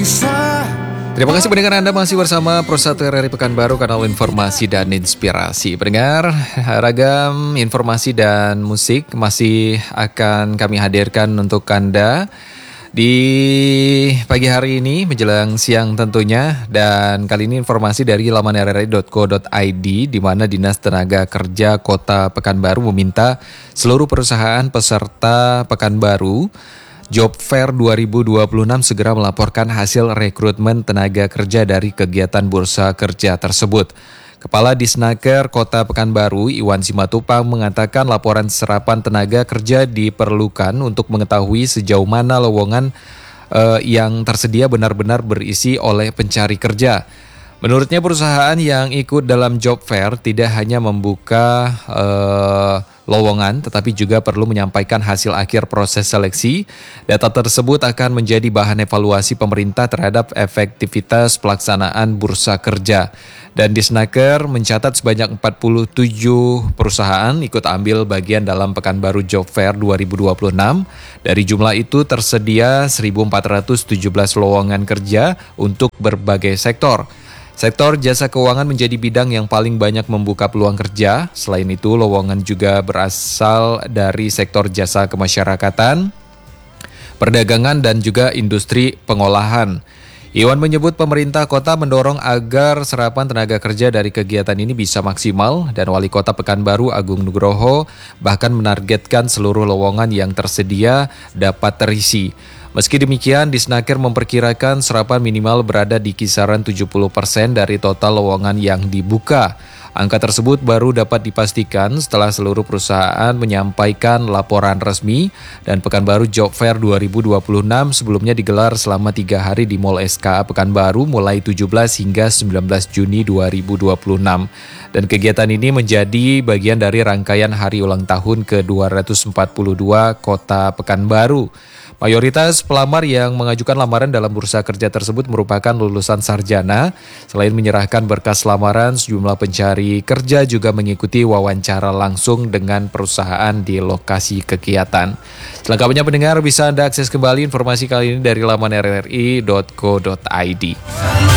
Terima kasih pendengar, Anda masih bersama Pro1 RRI Pekanbaru, kanal informasi dan inspirasi. Pendengar, ragam informasi dan musik masih akan kami hadirkan untuk Anda di pagi hari ini menjelang siang tentunya. Dan kali ini informasi dari laman rri.co.id, di mana Dinas Tenaga Kerja Kota Pekanbaru meminta seluruh perusahaan peserta Pekanbaru Job Fair 2026 segera melaporkan hasil rekrutmen tenaga kerja dari kegiatan bursa kerja tersebut. Kepala Disnaker Kota Pekanbaru, Iwan Simatupang, mengatakan laporan serapan tenaga kerja diperlukan untuk mengetahui sejauh mana lowongan yang tersedia benar-benar berisi oleh pencari kerja. Menurutnya, perusahaan yang ikut dalam Job Fair tidak hanya membuka lowongan, tetapi juga perlu menyampaikan hasil akhir proses seleksi. Data tersebut akan menjadi bahan evaluasi pemerintah terhadap efektivitas pelaksanaan bursa kerja. Dan Disnaker mencatat sebanyak 47 perusahaan ikut ambil bagian dalam Pekanbaru Job Fair 2026. Dari jumlah itu tersedia 1.417 lowongan kerja untuk berbagai sektor. Sektor jasa keuangan menjadi bidang yang paling banyak membuka peluang kerja. Selain itu, lowongan juga berasal dari sektor jasa kemasyarakatan, perdagangan, dan juga industri pengolahan. Iwan menyebut pemerintah kota mendorong agar serapan tenaga kerja dari kegiatan ini bisa maksimal, dan Wali Kota Pekanbaru Agung Nugroho bahkan menargetkan seluruh lowongan yang tersedia dapat terisi. Meski demikian, Disnaker memperkirakan serapan minimal berada di kisaran 70% dari total lowongan yang dibuka. Angka tersebut baru dapat dipastikan setelah seluruh perusahaan menyampaikan laporan resmi, dan Pekanbaru Job Fair 2026 sebelumnya digelar selama 3 hari di Mall SKA Pekanbaru mulai 17 hingga 19 Juni 2026. Dan kegiatan ini menjadi bagian dari rangkaian hari ulang tahun ke-242 Kota Pekanbaru. Mayoritas pelamar yang mengajukan lamaran dalam bursa kerja tersebut merupakan lulusan sarjana. Selain menyerahkan berkas lamaran, sejumlah pencari kerja juga mengikuti wawancara langsung dengan perusahaan di lokasi kegiatan. Selengkapnya pendengar, bisa Anda akses kembali informasi kali ini dari laman rri.co.id.